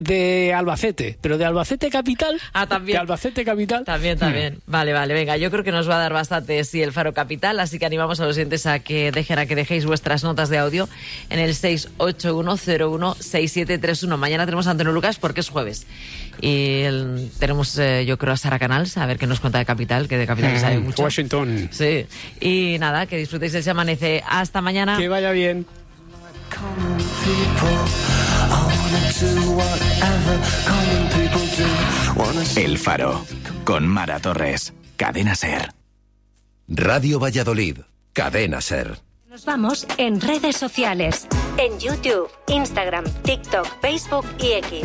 de Albacete, pero de Albacete capital. También. De Albacete capital. También. Vale, venga, yo creo que nos va a dar bastante sí el Faro Capital, así que animamos a los oyentes a que dejéis vuestras notas de audio en el 681016731. Mañana tenemos a Antonio Lucas porque es jueves. Y tenemos, yo creo, a Sara Canals, a ver qué nos cuenta de Capital, que de Capital sabe mucho. Washington. Sí. Y nada, que disfrutéis del Se Amanece. Hasta mañana. Que vaya bien. El Faro, con Mara Torres, Cadena SER. Radio Valladolid, Cadena SER. Nos vamos en redes sociales, en YouTube, Instagram, TikTok, Facebook y X.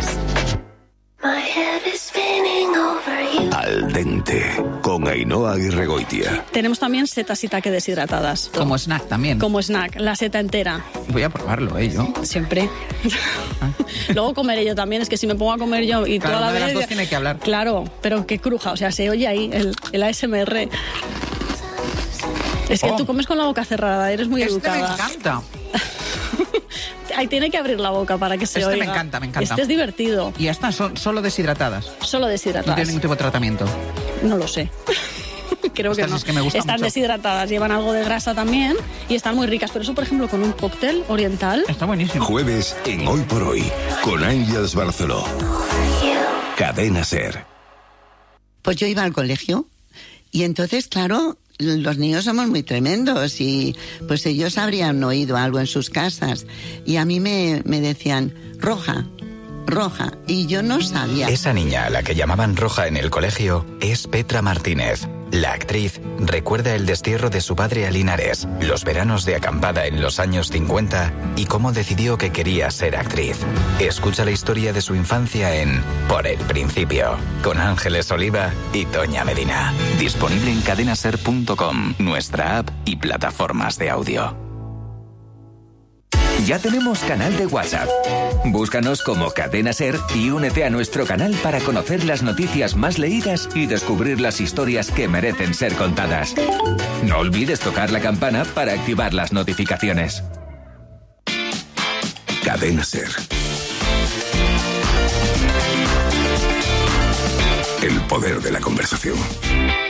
Al dente, con Ainhoa Aguirregoitia. Tenemos también setas shiitake deshidratadas. Como snack también. Como snack, la seta entera. Voy a probarlo, yo. Siempre. Luego comeré yo también, es que si me pongo a comer yo y claro, toda la vez... vez... las dos tiene que hablar. Claro, pero que cruja, o sea, se oye ahí el ASMR. Es que tú comes con la boca cerrada, eres muy educada. Me encanta. Ahí tiene que abrir la boca para que se oiga. Me encanta. Este es divertido. ¿Y estas son solo deshidratadas? Solo deshidratadas. ¿No tienen ningún tipo de tratamiento? No lo sé. Creo que no. Es que me gustan están mucho. Deshidratadas, llevan algo de grasa también y están muy ricas. Pero eso, por ejemplo, con un cóctel oriental. Está buenísimo. Jueves en Hoy por Hoy, con Ángeles Barceló. Cadena SER. Pues yo iba al colegio y entonces, claro, los niños somos muy tremendos y pues ellos habrían oído algo en sus casas y a mí me decían Roja, y yo no sabía. Esa niña a la que llamaban Roja en el colegio es Petra Martínez. La actriz recuerda el destierro de su padre a Linares, los veranos de acampada en los años 50 y cómo decidió que quería ser actriz. Escucha la historia de su infancia en Por el Principio, con Ángeles Oliva y Toña Medina. Disponible en cadenaser.com, nuestra app y plataformas de audio. Ya tenemos canal de WhatsApp. Búscanos como Cadena SER y únete a nuestro canal para conocer las noticias más leídas y descubrir las historias que merecen ser contadas. No olvides tocar la campana para activar las notificaciones. Cadena SER. El poder de la conversación.